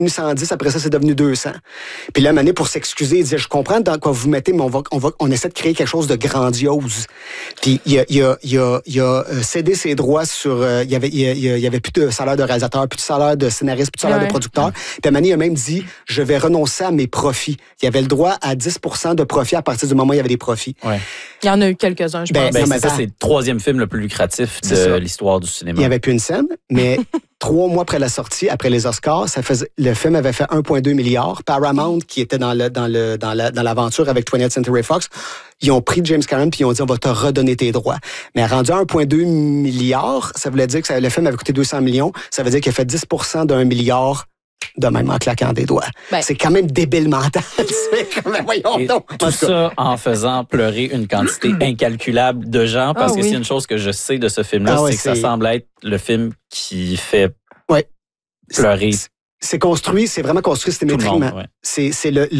110, après ça, c'est devenu 200. Puis là, Mané, pour s'excuser, il disait, je comprends dans quoi vous mettez, mais on essaie de créer quelque chose de grandiose. Puis il a cédé ses droits sur... il y avait plus de salaire de réalisateur, plus de salaire de scénariste, plus de salaire de producteur. Puis Mané a même dit, je vais renoncer à mes profits. Il avait le droit à 10% de profit à partir du moment où il y avait des profits. Ouais. Il y en a eu quelques-uns, je pense. Ça, c'est le 3e film le plus lucratif de l'histoire du cinéma. Il n'y avait plus une scène, mais 3 mois après la sortie, après les Oscars, le film avait fait 1,2 milliard. Paramount, qui était dans l'aventure avec 20th Century Fox, ils ont pris James Cameron puis ils ont dit, on va te redonner tes droits. Mais rendu à 1,2 milliard, ça voulait dire que le film avait coûté 200 millions. Ça veut dire qu'il a fait 10% d'1 milliard de même en claquant des doigts. C'est quand même débile mental. Tout ça en faisant pleurer une quantité incalculable de gens, parce que c'est une chose que je sais de ce film-là, c'est que ça semble être le film qui fait pleurer. C'est construit, c'est vraiment construit symétriquement. C'est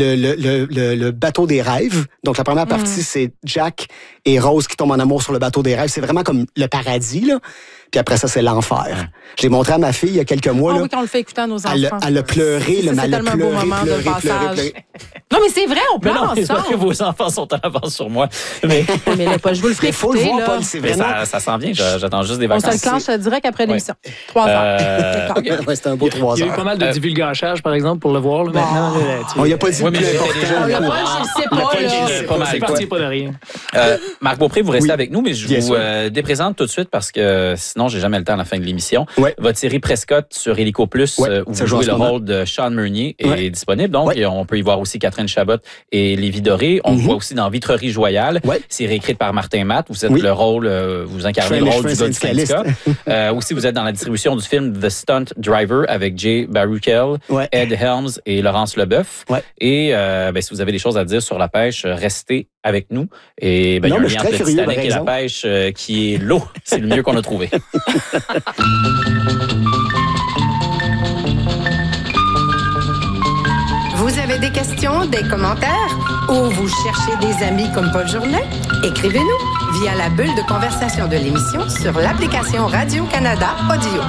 le bateau des rêves. Donc, la première partie, c'est Jack et Rose qui tombent en amour sur le bateau des rêves. C'est vraiment comme le paradis, là. Puis après ça, c'est l'enfer. Je l'ai montré à ma fille il y a quelques mois. Oui, quand on le fait écouter à nos enfants. Elle a pleuré, c'est tellement un beau moment de passage. Non, mais c'est vrai, on pleure ensemble. C'est que vos enfants sont en avance sur moi. Mais je vous le ferai écouter. Faut le voir, Paul, c'est vraiment... Ça s'en vient, j'attends juste des vacances. On se le clenche direct après l'émission. 3 heures. C'est un beau 3 heures. Il y a eu pas mal de divulgachage, par exemple, pour le voir. Maintenant, on n'y a pas dit le punch, je sais pas. C'est parti pas de rien. Marc Beaupré, vous restez avec nous, mais je vous déprésente tout de suite parce que sinon, j'ai jamais le temps à la fin de l'émission. Votre série Prescott sur Hélico Plus, où vous jouez le rôle de Sean Meunier, est disponible. Donc, on peut y voir aussi Catherine Chabot et Lévi Doré. On vous voit aussi dans Vitrerie Joyale. C'est réécrite par Martin Matt. Vous êtes le rôle, vous incarnez le rôle du gars du syndicat. Aussi, vous êtes dans la distribution du film The Stunt Driver avec Jay Baruchel, Ed Helms et Laurence Leboeuf. Et si vous avez des choses à dire sur la pêche, restez avec nous. Et il y a un lien entre le Titanic et la pêche qui est l'eau. C'est le mieux qu'on a trouvé. Vous avez des questions, des commentaires ou vous cherchez des amis comme Paul Journet? Écrivez-nous via la bulle de conversation de l'émission sur l'application Radio-Canada Audio.